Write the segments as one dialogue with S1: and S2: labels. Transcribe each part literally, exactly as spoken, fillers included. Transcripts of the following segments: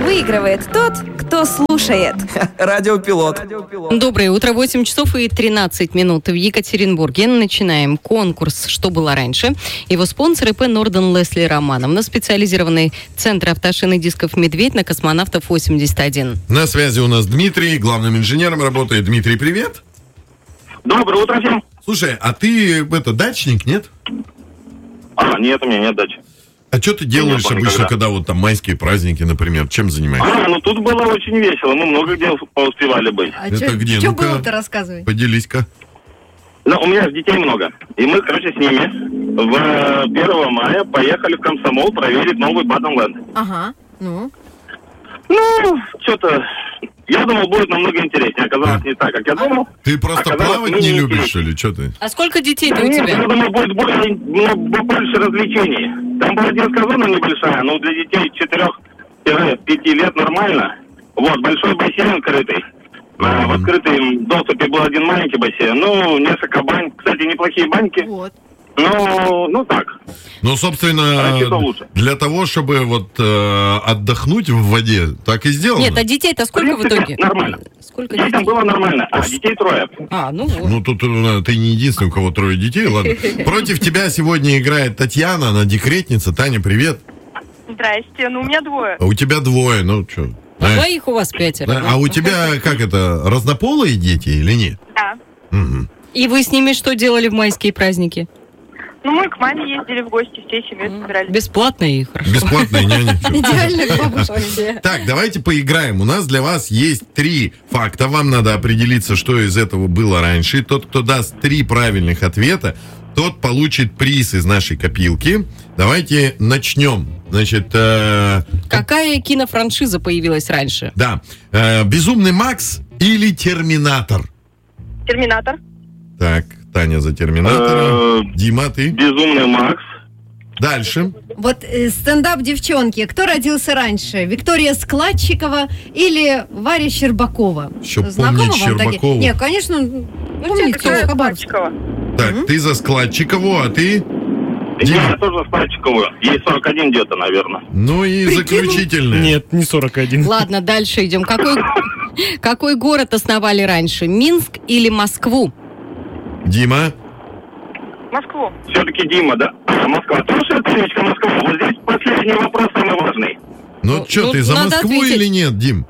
S1: Выигрывает тот, кто слушает.
S2: Радиопилот.
S3: Доброе утро, восемь часов и тринадцать минут в Екатеринбурге. Начинаем конкурс «Что было раньше?». Его спонсор ИП Норден Лесли Романовна, специализированный центр автошин и дисков «Медведь» на Космонавтов восемьдесят один.
S4: На связи у нас Дмитрий, главным инженером работает. Дмитрий, привет.
S5: Доброе утро всем.
S4: Слушай, а ты, это, дачник, нет?
S5: А, нет, у меня нет дачи.
S4: А что ты делаешь
S5: Нет,
S4: обычно,
S5: никогда.
S4: когда вот там майские праздники, например? Чем занимаешься?
S5: А, ну тут было очень весело, мы много где поуспевали быть.
S6: А
S4: Это
S6: чё,
S4: где?
S6: чё
S4: Ну-ка.
S6: было-то, рассказывай.
S4: Поделись-ка.
S5: Ну, у меня детей много. И мы, короче, с ними в первого мая поехали в Комсомол проверить новый Баденленд.
S6: Ага, ну.
S5: Ну, что-то... Я думал, будет намного интереснее. Оказалось, не так, как я думал.
S4: Ты просто
S5: Оказалось,
S4: плавать
S5: мне
S4: не
S5: не
S4: любишь,
S5: интересно.
S4: что ли? Что ты?
S3: А сколько детей-то у
S5: Нет,
S3: тебя?
S5: я думаю, будет более, ну, больше развлечений. Там была детская зона небольшая, но для детей четырёх-пяти лет нормально. Вот, большой бассейн крытый. А, в открытом доступе был один маленький бассейн. Ну, несколько бань. Кстати, неплохие баньки.
S6: Вот.
S5: Ну, ну так.
S4: Ну, собственно,
S5: А что лучше?
S4: для того, чтобы вот э, отдохнуть в воде, так и сделано.
S3: Нет, а детей-то сколько в итоге?
S5: Нормально.
S3: Сколько
S5: Детям
S3: детей?
S5: было нормально, а детей трое.
S3: А, ну вот.
S4: Ну, тут э, ты не единственный, у кого трое детей, ладно. Против тебя сегодня играет Татьяна, она декретница. Таня, привет.
S7: Здрасте, ну у меня двое.
S4: А у тебя двое, ну, что?
S3: А двоих у вас пятеро.
S4: А у тебя, как это, разнополые дети или нет?
S7: Да.
S4: Мгм.
S3: И вы с ними что делали в майские праздники?
S7: Ну мы к маме ездили в гости, всей семьей собирались.
S3: Бесплатно и хорошо.
S4: Бесплатная няня. чё?
S6: Идеальная бабушка.
S4: Так, давайте поиграем. У нас для вас есть три факта. Вам надо определиться, что из этого было раньше. И тот, кто даст три правильных ответа, тот получит приз из нашей копилки. Давайте начнем. Значит, э,
S3: Какая кинофраншиза появилась раньше?
S4: да. Э, Безумный Макс или Терминатор?
S7: Терминатор.
S4: Так, Таня за Терминатора.
S5: Э,
S4: Дима, ты?
S5: Безумный Макс.
S4: Дальше.
S6: Вот э, стендап девчонки. Кто родился раньше? Виктория Складчикова или Варя Щербакова?
S4: Ещё
S6: Знакома
S4: помнить
S6: вам такие?
S4: Щербакову?
S6: Не, конечно, помните,
S7: Какая
S6: Хабаровск.
S7: Складчикова.
S4: Так, ты за Складчикову, а ты?
S5: Я тоже Спальчикову. Ей сорок один где-то, наверное.
S4: Ну и заключительное.
S8: Нет, не сорок один.
S3: Ладно, дальше идем. Какой, какой город основали раньше? Минск или Москву?
S4: Дима?
S7: Москву.
S5: Все-таки Дима, да? А, Москва. Слушай, Танечка, Москва. Вот здесь последний вопрос самый важный.
S4: Ну,
S3: Ну,
S4: что,
S3: ну,
S4: ты за
S3: надо
S4: Москву
S3: ответить.
S4: или нет, Дим?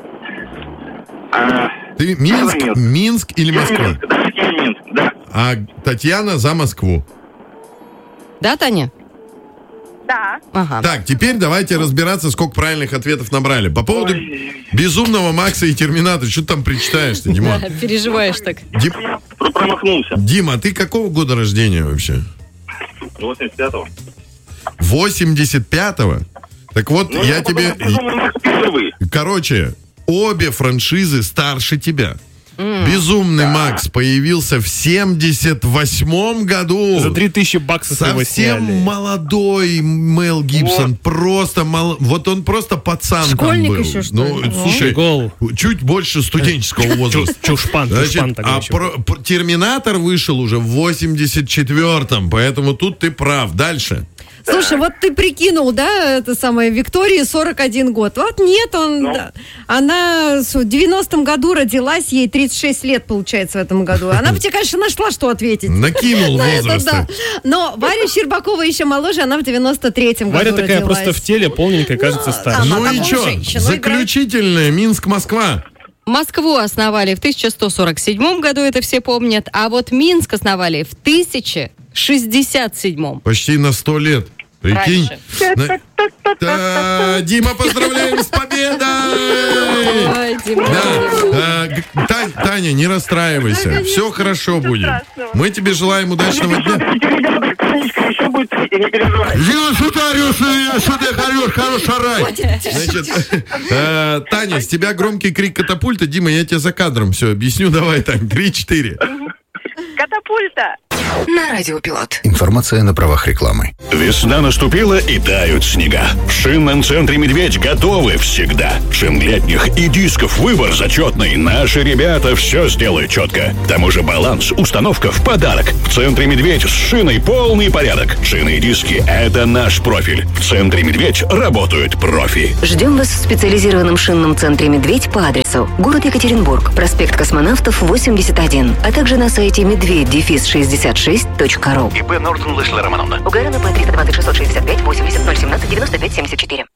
S5: А,
S4: Ты Минск,
S5: Минск.
S4: Минск или
S5: я
S4: Москва?
S5: Минск, да, я Минск, да.
S4: А Татьяна за Москву.
S3: Да, Таня?
S7: Да.
S3: Ага.
S4: Так, теперь давайте разбираться, сколько правильных ответов набрали. По поводу Безумного Макса и Терминатора. Что ты там причитаешь-то, Дима?
S3: Да, переживаешь так.
S4: Дим-
S5: Про- Промахнулся.
S4: Дима, а ты какого года рождения вообще?
S5: восемьдесят пятого.
S4: восемьдесят пятого? Так вот,
S5: Ну,
S4: я
S5: подумал,
S4: тебе...
S5: Безумный Макс первый.
S4: Короче, обе франшизы старше тебя. Безумный Макс появился в семьдесят восьмом году.
S8: За три тысячи баксов его
S4: Совсем
S8: сняли.
S4: молодой Мел Гибсон. Просто мал... Вот он просто пацан
S6: Школьник
S4: там был.
S6: еще, что
S4: Ну,
S6: ли?
S4: слушай,
S8: Гол.
S4: чуть больше студенческого возраста.
S8: Чушпан,
S4: Значит,
S8: чушпан такой
S4: а
S8: еще.
S4: про- про- Терминатор вышел уже в восемьдесят четвёртом, поэтому тут ты прав. Дальше.
S6: Слушай, вот ты прикинул, да, это самое, Виктории сорок один год. Вот нет, он,
S5: Ну.
S6: да, она с- в девяностом году родилась, ей тридцать шесть лет, получается, в этом году. Она бы тебе, конечно, нашла, что ответить.
S4: Накинул
S6: На это да.
S4: возрасты.
S6: Но Варя Щербакова еще моложе, она в девяносто третьем году
S8: Варя такая
S6: родилась.
S8: просто в теле, полненькая, кажется, старше.
S6: она
S4: Ну и
S6: там
S4: что?
S6: женщину
S4: Заключительное. Минск-Москва.
S3: Москву основали в тысяча сто сорок седьмом году, это все помнят, а вот Минск основали в тысяча шестьдесят седьмом.
S4: Почти на сто лет. Прикинь.
S3: Раньше.
S4: На- Да, Дима, поздравляем с победой!
S3: Ой, Дима,
S4: Да.
S3: Дима.
S4: А, г- Тань- Таня, не расстраивайся. Все хорошо будет.
S7: страшного.
S4: Мы тебе желаем удачного дня.
S5: Ребята, Танечка еще будет третий, не переживай.
S4: Что ты хорош, хороший рай. Значит, э, Таня, с тебя громкий крик катапульта. Дима, я тебе за кадром все объясню. Давай, Тань, три-четыре.
S7: Катапульта.
S1: На Радио Пилот.
S2: Информация на правах рекламы.
S9: Весна наступила и тают снега. В шинном центре «Медведь» готовы всегда. Шин летних и дисков выбор зачетный. Наши ребята все сделают четко. К тому же баланс, установка в подарок. В центре «Медведь» с шиной полный порядок. Шины и диски – это наш профиль. В центре «Медведь» работают профи.
S10: Ждем вас в специализированном шинном центре «Медведь» по адресу город Екатеринбург, проспект Космонавтов, восемьдесят один, а также на сайте медведь шестьдесят шесть точка ру.
S9: ИП Норден Лесли Романовна.
S10: УГРНП триста двадцать шестьсот шестьдесят пять восемьдесят ноль семнадцать девяносто пять семьдесят четыре.